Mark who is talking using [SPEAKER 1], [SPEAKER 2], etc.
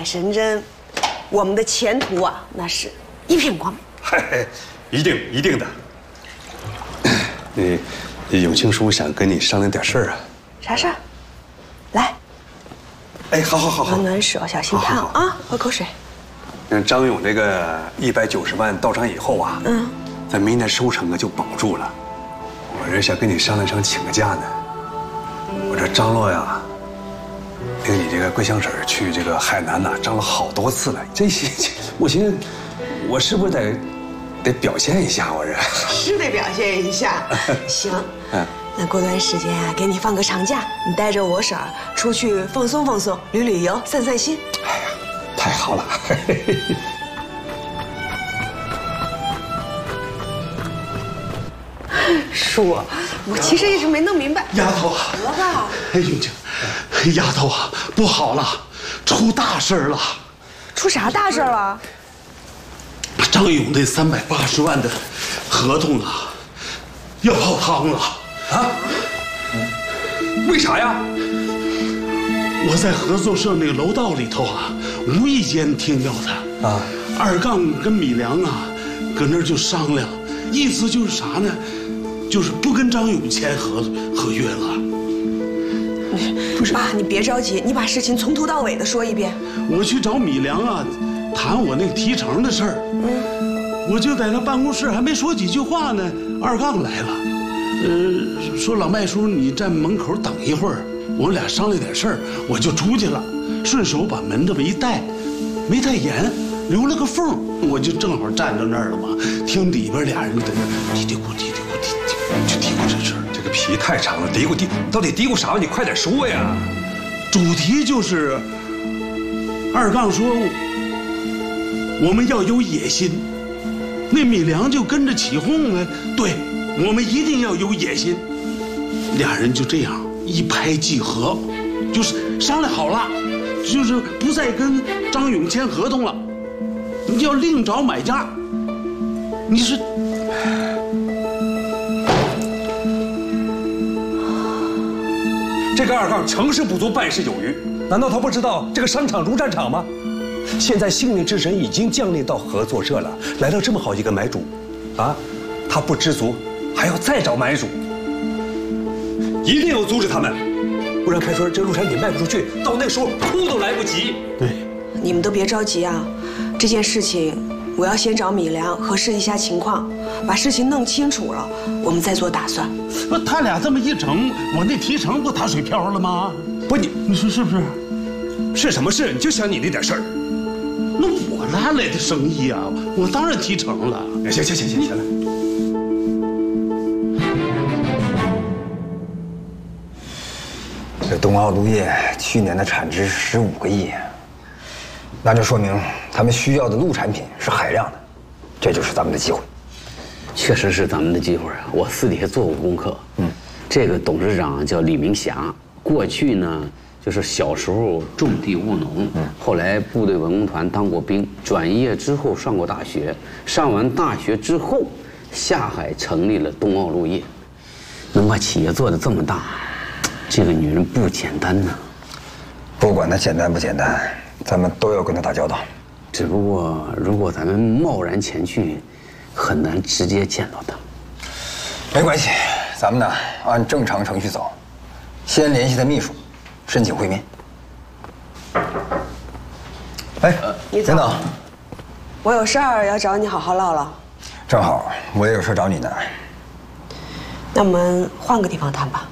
[SPEAKER 1] 海神针，我们的前途啊，那是一片光明。
[SPEAKER 2] 嗨，一定的。永庆叔想跟你商量点事儿啊。
[SPEAKER 1] 啥事儿？来。
[SPEAKER 2] 哎，好，
[SPEAKER 1] 暖暖手，小心烫啊！喝口水。
[SPEAKER 2] 张勇这个190万到账以后啊，咱明年收成啊就保住了。我这想跟你商量请个假呢。我这张罗呀，领你这个桂香婶去这个海南呐，张罗好多次了。这些，我寻思，我是不是得表现一下？我这
[SPEAKER 1] 是得表现一下。行，那过段时间啊，给你放个长假，你带着我婶儿出去放松放松，旅游，散散心。
[SPEAKER 2] 哎呀，太好了。
[SPEAKER 1] 叔，我其实一直没弄明白。
[SPEAKER 3] 丫头啊，
[SPEAKER 1] 得吧？
[SPEAKER 3] 哎，永庆，丫头啊，不好了，出大事了！
[SPEAKER 1] 出啥大事了？
[SPEAKER 3] 张勇那380万的合同啊，要泡汤了啊！
[SPEAKER 2] 为啥呀？
[SPEAKER 3] 我在合作社那个楼道里头啊，无意间听到的啊，二杠跟米良啊，搁那儿就商量，意思就是啥呢？就是不跟张勇签合约了。
[SPEAKER 1] 不是爸，你别着急，你把事情从头到尾的说一遍。
[SPEAKER 3] 我去找米良啊，谈我那个提成的事儿。我就在他办公室还没说几句话呢，二杠来了，说老麦叔你站门口等一会儿，我们俩商量点事儿，我就出去了，顺手把门这么一带，没带严，留了个缝，我就正好站到那儿了嘛，听里边俩人在那嘀嘀咕嘀嘀咕，就嘀咕这事儿。
[SPEAKER 2] 这个皮太长了，嘀咕到底嘀咕啥？你快点说呀！
[SPEAKER 3] 主题就是二杠说我们要有野心。那米良就跟着起哄了，对，我们一定要有野心。俩人就这样一拍即合，就是商量好了，就是不再跟张勇签合同了，要另找买家。你是
[SPEAKER 2] 这个二杠成事不足，败事有余。难道他不知道这个商场如战场吗？现在幸运之神已经降临到合作社了，来到这么好一个买主，啊，他不知足，还要再找买主，一定要阻止他们，不然派出这陆产品卖不出去，到那时候哭都来不及。
[SPEAKER 3] 对，
[SPEAKER 1] 你们都别着急啊，这件事情我要先找米良核实一下情况，把事情弄清楚了，我们再做打算。
[SPEAKER 3] 不，他俩这么一整，我那提成不打水漂了吗？
[SPEAKER 2] 不，
[SPEAKER 3] 你说是不是？
[SPEAKER 2] 是什么事？你就想你那点事儿。
[SPEAKER 3] 那我哪来的生意啊？我当然提成了。
[SPEAKER 2] 行了。
[SPEAKER 4] 这冬奥陆业去年的产值15个亿，那就说明他们需要的陆产品是海量的，这就是咱们的机会。
[SPEAKER 5] 确实是咱们的机会啊！我私底下做过功课，这个董事长叫李明霞，过去呢就是小时候种地务农，后来部队文工团当过兵，转业之后上过大学，上完大学之后下海成立了冬奥陆业，能把企业做得这么大，这个女人不简单呐。
[SPEAKER 4] 不管她简单不简单，咱们都要跟她打交道。
[SPEAKER 5] 只不过如果咱们贸然前去，很难直接见到她。
[SPEAKER 4] 没关系，咱们呢按正常程序走，先联系他秘书，申请会面。哎，
[SPEAKER 1] 你走。
[SPEAKER 4] 领导，
[SPEAKER 1] 我有事儿要找你好好唠唠。
[SPEAKER 4] 正好我也有事找你呢。
[SPEAKER 1] 那我们换个地方谈吧。